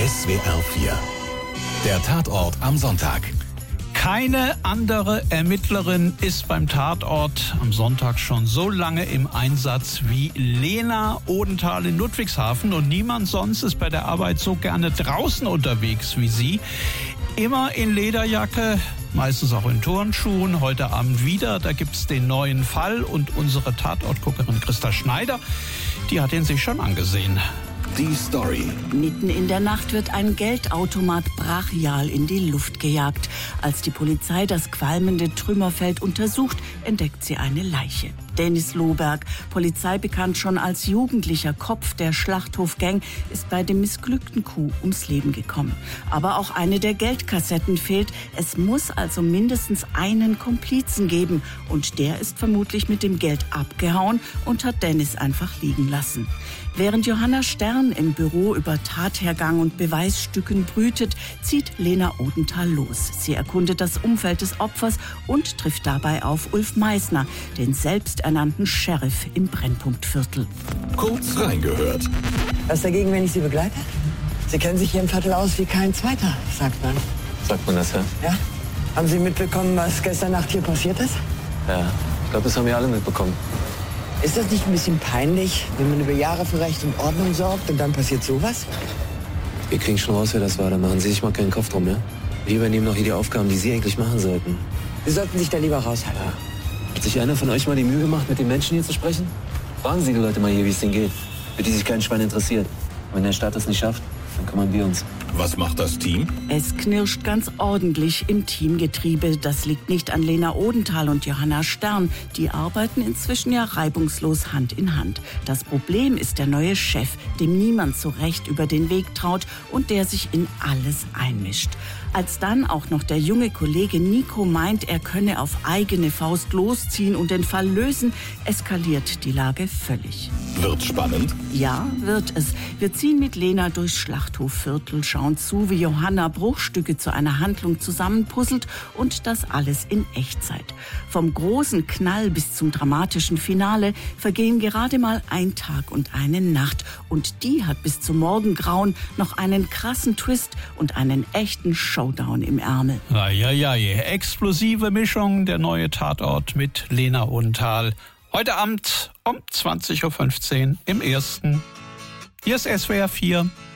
SWR 4. Der Tatort am Sonntag. Keine andere Ermittlerin ist beim Tatort am Sonntag schon so lange im Einsatz wie Lena Odenthal in Ludwigshafen. Und niemand sonst ist bei der Arbeit so gerne draußen unterwegs wie sie. Immer in Lederjacke, meistens auch in Turnschuhen. Heute Abend wieder, da gibt's den neuen Fall. Und unsere Tatortguckerin Christa Schneider, die hat ihn sich schon angesehen. Die Story. Mitten in der Nacht wird ein Geldautomat brachial in die Luft gejagt. Als die Polizei das qualmende Trümmerfeld untersucht, entdeckt sie eine Leiche. Dennis Lohberg, polizeibekannt schon als jugendlicher Kopf der Schlachthof-Gang, ist bei dem missglückten Coup ums Leben gekommen. Aber auch eine der Geldkassetten fehlt. Es muss also mindestens einen Komplizen geben. Und der ist vermutlich mit dem Geld abgehauen und hat Dennis einfach liegen lassen. Während Johanna Stern im Büro über Tathergang und Beweisstücken brütet, zieht Lena Odenthal los. Sie erkundet das Umfeld des Opfers und trifft dabei auf Ulf Meissner, den selbsternannten Sheriff im Brennpunktviertel. Kurz reingehört. Was dagegen, wenn ich Sie begleite? Sie kennen sich hier im Viertel aus wie kein Zweiter, sagt man. Sagt man das, ja? Ja? Haben Sie mitbekommen, was gestern Nacht hier passiert ist? Ja, ich glaube, das haben wir alle mitbekommen. Ist das nicht ein bisschen peinlich, wenn man über Jahre für Recht und Ordnung sorgt und dann passiert sowas? Wir kriegen schon raus, wer das war. Da machen Sie sich mal keinen Kopf drum, ja? Wir übernehmen noch hier die Aufgaben, die Sie eigentlich machen sollten. Sie sollten sich da lieber raushalten. Ja. Hat sich einer von euch mal die Mühe gemacht, mit den Menschen hier zu sprechen? Fragen Sie die Leute mal hier, wie es denen geht. Für die sich kein Schwein interessiert. Und wenn der Staat das nicht schafft, dann kümmern wir uns. Was macht das Team? Es knirscht ganz ordentlich im Teamgetriebe. Das liegt nicht an Lena Odenthal und Johanna Stern. Die arbeiten inzwischen ja reibungslos Hand in Hand. Das Problem ist der neue Chef, dem niemand so recht über den Weg traut und der sich in alles einmischt. Als dann auch noch der junge Kollege Nico meint, er könne auf eigene Faust losziehen und den Fall lösen, eskaliert die Lage völlig. Wird spannend? Ja, wird es. Wir ziehen mit Lena durchs Schlachthofviertel, schauen zu, wie Johanna Bruchstücke zu einer Handlung zusammenpuzzelt und das alles in Echtzeit. Vom großen Knall bis zum dramatischen Finale vergehen gerade mal ein Tag und eine Nacht. Und die hat bis zum Morgengrauen noch einen krassen Twist und einen echten Showdown im Ärmel. Explosive Mischung, der neue Tatort mit Lena Odenthal. Heute Abend um 20.15 Uhr im Ersten. Hier ist SWR 4.